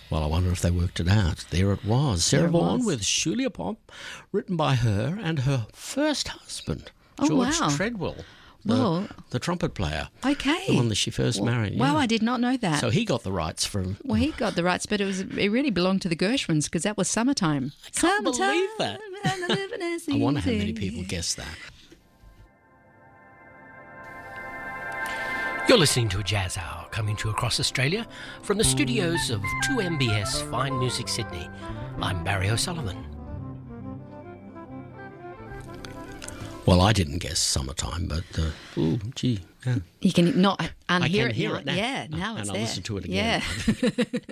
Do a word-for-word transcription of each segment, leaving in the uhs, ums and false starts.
Well, I wonder if they worked it out. There it was. Sarah There it Vaughan was. with Julia Pop, written by her and her first husband, Oh, George wow. Treadwell, the, Well, the trumpet player, okay. the one that she first married. Wow, yeah. I did not know that. So he got the rights from... Well, he got the rights, but it was it really belonged to the Gershwins because that was Summertime. I can't Summertime, believe that. and the living is I wonder how many easy. people guessed that. You're listening to a Jazz Hour coming to you across Australia from the studios of two M B S Fine Music Sydney. I'm Barry O'Sullivan. Well, I didn't guess Summertime, but, uh, ooh, gee, yeah. You can not unhear I can it hear now. it now. Yeah, now And it's I'll there. listen to it again. Yeah.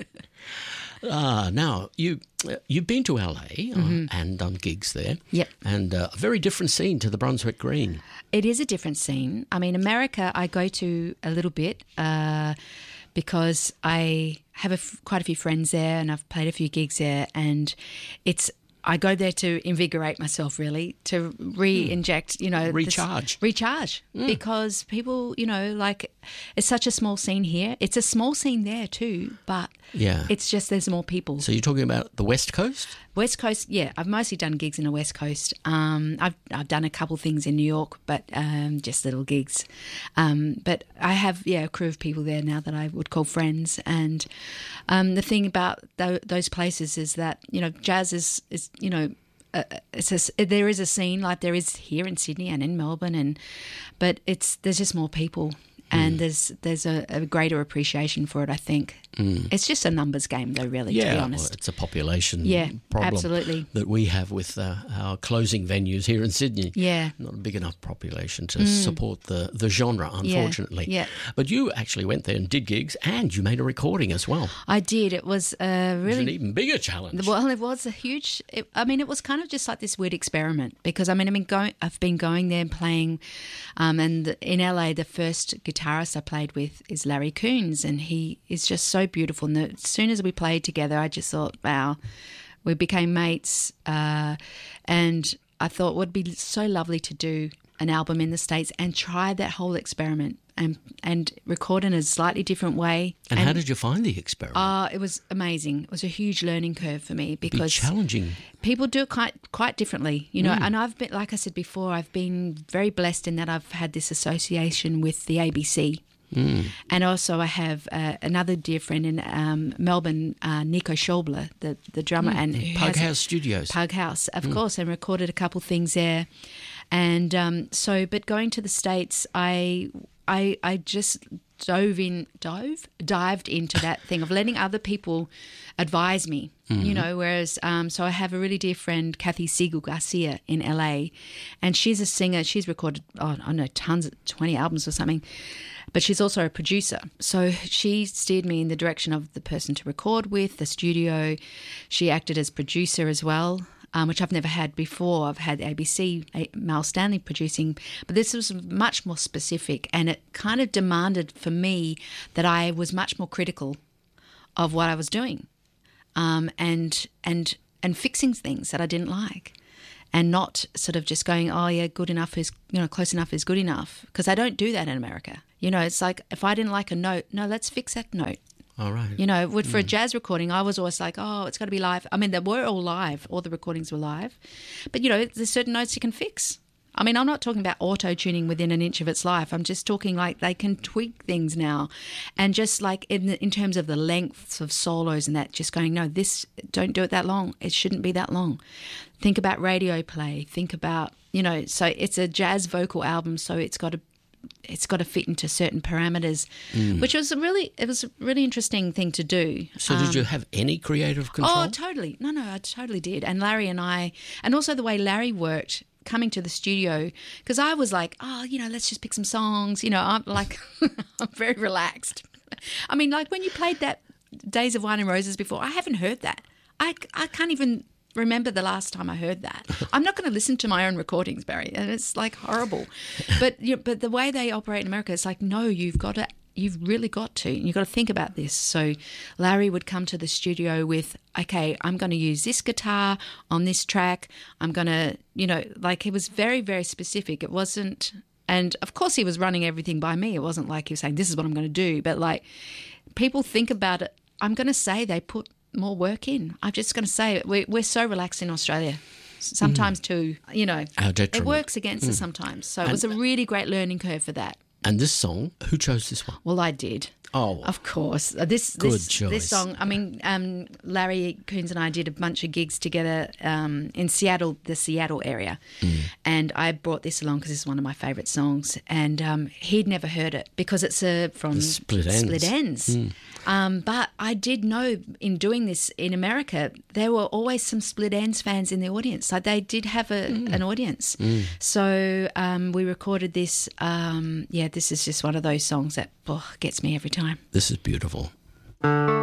Ah, now, you, uh, you've been to L A uh, and done gigs there. Yep. And uh, a very different scene to the Brunswick Green. It is a different scene. I mean, America, I go to a little bit uh, because I have a f- quite a few friends there, and I've played a few gigs there, and it's. I go there to invigorate myself, really, to re-inject, you know. this- Recharge. recharge. Because people, you know, like, it's such a small scene here. It's a small scene there too, but Yeah. it's just there's more people. So you're talking about the West Coast? West Coast, yeah, I've mostly done gigs in the West Coast. Um, I've I've done a couple things in New York, but um, just little gigs. Um, but I have, yeah, a crew of people there now that I would call friends. And um, the thing about th- those places is that, you know, jazz is, is you know, uh, it's a, there is a scene like there is here in Sydney and in Melbourne, and but it's there's just more people. And there's there's a, a greater appreciation for it, I think. Mm. It's just a numbers game, though, really, to be Yeah, honest. well, it's a population Yeah, problem absolutely. that we have with uh, our closing venues here in Sydney. Yeah. Not a big enough population to support the, the genre, unfortunately. yeah. But you actually went there and did gigs, and you made a recording as well. I did. It was a It was really an even bigger challenge. well. It was a huge. It, I mean, it was kind of just like this weird experiment because I mean, I mean, going. I've been going there and playing, um, and in L A, the first guitarist I played with is Larry Coons, and he is just so beautiful. And the, as soon as we played together, I just thought, wow, we became mates, uh, and I thought it would be so lovely to do an album in the States and try that whole experiment and and record in a slightly different way. and, how did you find the experiment? Uh, it was amazing. It was a huge learning curve for me It'd be because challenging. people do it quite quite differently, you know. And I've been, like I said before, I've been very blessed in that I've had this association with the A B C. Mm. And also I have uh, another dear friend in um, Melbourne, uh, Nico Schobler, the, the drummer. Mm. and who Pug has- House Studios. Pug House, of course, and recorded a couple things there. And um, so, but going to the States, I, I, I just dove in, dove, dived into that thing of letting other people advise me, you know, whereas, um, so I have a really dear friend, Kathy Siegel Garcia in L A, and she's a singer. She's recorded, oh, I don't know, tons, of twenty albums or something, but she's also a producer. So she steered me in the direction of the person to record with, the studio. She acted as producer as well. Um, which I've never had before. I've had A B C, Mal Stanley producing, but this was much more specific, and it kind of demanded for me that I was much more critical of what I was doing, um, and and and fixing things that I didn't like, and not sort of just going, oh yeah, good enough is, you know, close enough is good enough, because I don't do that in America. You know, it's like if I didn't like a note, no, let's fix that note. All right. You know, for a jazz recording, I was always like, oh, it's got to be live. I mean, they were all live. All the recordings were live. But, you know, there's certain notes you can fix. I mean, I'm not talking about auto-tuning within an inch of its life. I'm just talking like they can tweak things now. And just like in in terms of the lengths of solos and that, just going, no, this, don't do it that long. It shouldn't be that long. Think about radio play. Think about, you know, so it's a jazz vocal album, so it's got to it's got to fit into certain parameters, mm. which was a really, it was a really interesting thing to do. So um, did you have any creative control? Oh, totally. No, no, I totally did. And Larry and I, and also the way Larry worked coming to the studio, because I was like, oh, you know, let's just pick some songs. You know, I'm like, I'm very relaxed. I mean, like when you played that Days of Wine and Roses before, I haven't heard that. I, I can't even remember the last time I heard that. I'm not going to listen to my own recordings, Barry, and it's like horrible. But you know, but the way they operate in America, it's like, no, you've got to, you've really got to, and you've got to think about this. So Larry would come to the studio with, okay, I'm going to use this guitar on this track. I'm going to, you know, like it was very, very specific. It wasn't, and of course he was running everything by me. It wasn't like he was saying, this is what I'm going to do. But like people think about it, I'm going to say they put more work in. I'm just going to say it. We're, we're so relaxed in Australia. Sometimes mm. too, you know, Our detriment. It works against mm. us sometimes. So and, it was a really great learning curve for that. And this song, who chose this one? Well, I did. Oh, of course. This good this, choice. This song. I mean, um, Larry Coons and I did a bunch of gigs together um, in Seattle, the Seattle area, mm. and I brought this along because it's one of my favourite songs. And um, he'd never heard it because it's a from the Split Ends. Split Ends. Mm. Um, but I did know in doing this in America, there were always some Split Ends fans in the audience. Like they did have a, mm. an audience. Mm. So um, we recorded this. Um, yeah, this is just one of those songs that oh, gets me every time. This is beautiful.